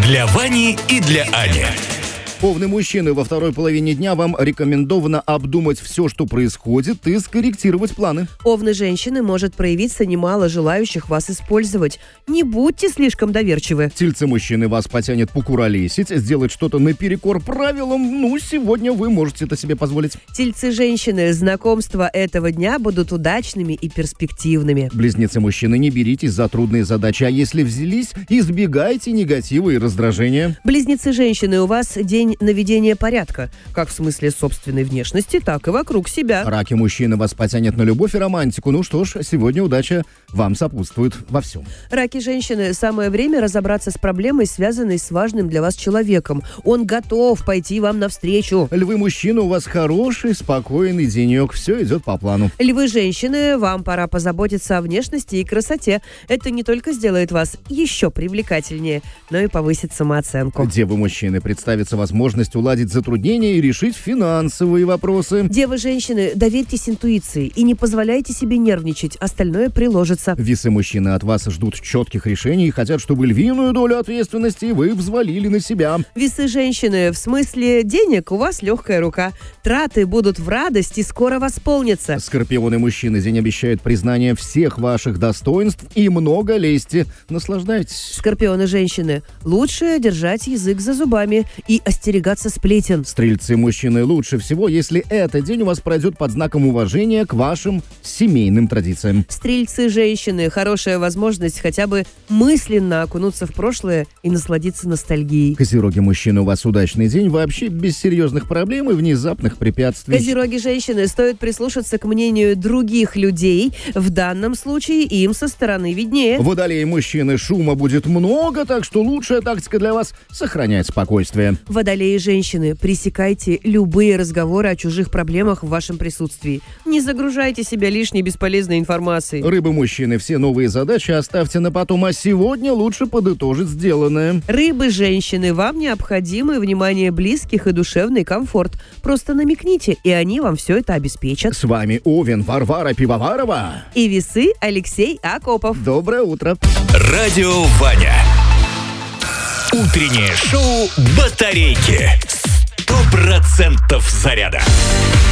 Для Вани и для Ани. Овны мужчины, во второй половине дня вам рекомендовано обдумать все, что происходит, и скорректировать планы. Овны женщины может проявиться немало желающих вас использовать. Не будьте слишком доверчивы. Тельцы мужчины вас потянет покуролесить, сделать что-то наперекор правилам. Сегодня вы можете это себе позволить. Тельцы женщины, знакомства этого дня будут удачными и перспективными. Близнецы мужчины, не беритесь за трудные задачи, а если взялись, избегайте негатива и раздражения. Близнецы женщины, у вас день наведения порядка, как в смысле собственной внешности, так и вокруг себя. Раки мужчины вас потянет на любовь и романтику. Сегодня удача вам сопутствует во всем. Раки женщины, самое время разобраться с проблемой, связанной с важным для вас человеком. Он готов пойти вам навстречу. Львы мужчины, у вас хороший, спокойный денек. Все идет по плану. Львы женщины, вам пора позаботиться о внешности и красоте. Это не только сделает вас еще привлекательнее, но и повысит самооценку. Девы мужчины, представится возможность уладить затруднения и решить финансовые вопросы. Девы женщины, доверьтесь интуиции и не позволяйте себе нервничать, остальное приложится. Весы мужчины от вас ждут четких решений и хотят, чтобы львиную долю ответственности вы взвалили на себя. Весы женщины, в смысле денег у вас легкая рука. Траты будут в радость и скоро восполнятся. Скорпионы мужчины, день обещает признание всех ваших достоинств и много лести. Наслаждайтесь. Скорпионы женщины, лучше держать язык за зубами и остерегаться сплетен. Стрельцы мужчины, лучше всего, если этот день у вас пройдет под знаком уважения к вашим семейным традициям. Стрельцы женщины, хорошая возможность хотя бы мысленно окунуться в прошлое и насладиться ностальгией. Козероги мужчины, у вас удачный день, вообще без серьезных проблем и внезапных препятствий. Козероги женщины, стоит прислушаться к мнению других людей. В данном случае им со стороны виднее. Водолеи мужчины, шума будет много, так что лучшая тактика для вас — сохранять спокойствие. Водолеи женщины, пресекайте любые разговоры о чужих проблемах в вашем присутствии. Не загружайте себя лишней бесполезной информацией. Рыбы мужчины, все новые задачи оставьте на потом, а сегодня лучше подытожить сделанное. Рыбы женщины, вам необходимо внимание близких и душевный комфорт. Просто намекните, и они вам все это обеспечат. С вами Овен Варвара Пивоварова и Весы Алексей Акопов. Доброе утро. Радио Ваня. Утреннее шоу «Батарейки». 100% заряда.